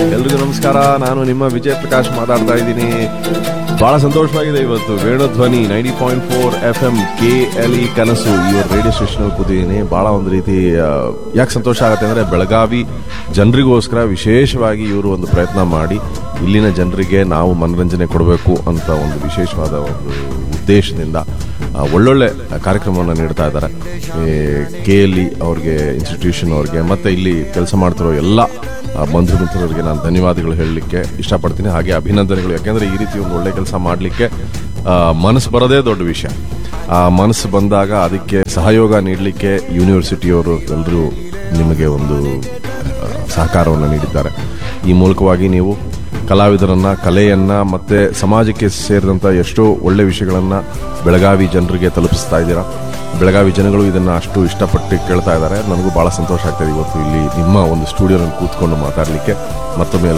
ಎಲ್ರಿಗೂ ನಮಸ್ಕಾರ. ನಾನು ನಿಮ್ಮ ವಿಜಯ್ ಪ್ರಕಾಶ್ ಮಾತಾಡ್ತಾ ಇದ್ದೀನಿ. ಬಹಳ ಸಂತೋಷವಾಗಿದೆ. ಇವತ್ತು ವೇಣುಧ್ವನಿ 90.4 FM KLE ಕನಸು ಈ ರೇಡಿಯೋ ಸ್ಟೇಷನ್ ಕೂತಿದ್ದೀನಿ. ಬಹಳ ಒಂದು ರೀತಿ ಯಾಕೆ ಸಂತೋಷ ಆಗುತ್ತೆ ಅಂದರೆ, ಬೆಳಗಾವಿ ಜನರಿಗೋಸ್ಕರ ವಿಶೇಷವಾಗಿ ಇವರು ಒಂದು ಪ್ರಯತ್ನ ಮಾಡಿ ಇಲ್ಲಿನ ಜನರಿಗೆ ನಾವು ಮನರಂಜನೆ ಕೊಡಬೇಕು ಅಂತ ಒಂದು ವಿಶೇಷವಾದ ಒಂದು ಉದ್ದೇಶದಿಂದ ಒಳ್ಳೊಳ್ಳೆ ಕಾರ್ಯಕ್ರಮವನ್ನು ನೀಡ್ತಾ ಇದ್ದಾರೆ. KLE ಅವ್ರಿಗೆ, ಇನ್ಸ್ಟಿಟ್ಯೂಷನ್ ಅವ್ರಿಗೆ, ಮತ್ತು ಇಲ್ಲಿ ಕೆಲಸ ಮಾಡ್ತಿರೋ ಎಲ್ಲ ಬಂಧು ಮಿತ್ರರಿಗೆ ನಾನು ಧನ್ಯವಾದಗಳು ಹೇಳಲಿಕ್ಕೆ ಇಷ್ಟಪಡ್ತೀನಿ. ಹಾಗೆ ಅಭಿನಂದನೆಗಳು. ಯಾಕೆಂದರೆ ಈ ರೀತಿ ಒಂದು ಒಳ್ಳೆ ಕೆಲಸ ಮಾಡಲಿಕ್ಕೆ ಮನಸ್ಸು ಬರೋದೇ ದೊಡ್ಡ ವಿಷಯ. ಆ ಮನಸ್ಸು ಬಂದಾಗ ಅದಕ್ಕೆ ಸಹಯೋಗ ನೀಡಲಿಕ್ಕೆ ಯೂನಿವರ್ಸಿಟಿಯವರು ಎಲ್ಲರೂ ನಿಮಗೆ ಒಂದು ಸಹಕಾರವನ್ನು ನೀಡಿದ್ದಾರೆ. ಈ ಮೂಲಕವಾಗಿ ನೀವು ಕಲಾವಿದರನ್ನು, ಕಲೆಯನ್ನು ಮತ್ತು ಸಮಾಜಕ್ಕೆ ಸೇರಿದಂಥ ಎಷ್ಟೋ ಒಳ್ಳೆ ವಿಷಯಗಳನ್ನು ಬೆಳಗಾವಿ ಜನರಿಗೆ ತಲುಪಿಸ್ತಾ ಇದ್ದೀರಾ. ಬೆಳಗಾವಿ ಜನಗಳು ಇದನ್ನು ಅಷ್ಟು ಇಷ್ಟಪಟ್ಟು ಕೇಳ್ತಾ ಇದ್ದಾರೆ. ನನಗೂ ಭಾಳ ಸಂತೋಷ ಆಗ್ತಾಯಿದೆ ಇವತ್ತು ಇಲ್ಲಿ ನಿಮ್ಮ ಒಂದು ಸ್ಟುಡಿಯೋನಲ್ಲಿ ಕೂತ್ಕೊಂಡು ಮಾತಾಡಲಿಕ್ಕೆ. ಮತ್ತೊಮ್ಮೆ